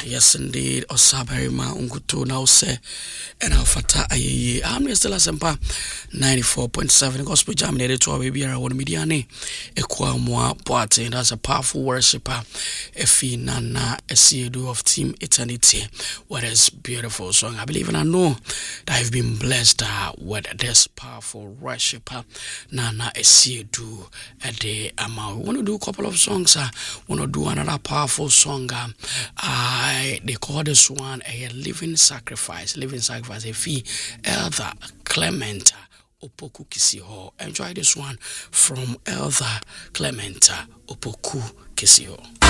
Yes, indeed. Osaberima Ungutu now say, and Alfata Aye. I'm still as 94.7 Gospel Jam needed to our baby around Mediane. Equa Moa Poate, and as a powerful worshiper, Efi Nana, a CEO of Team Eternity. What is beautiful song. I believe and I know that I've been blessed with this powerful worshiper, Nana, a CEO a day. We want to do a couple of songs. Want to do another powerful song. They call this one a living sacrifice. Living sacrifice. A fee Elder Clement Opoku Kisiho. Enjoy this one from Elder Clement Opoku Kisiho.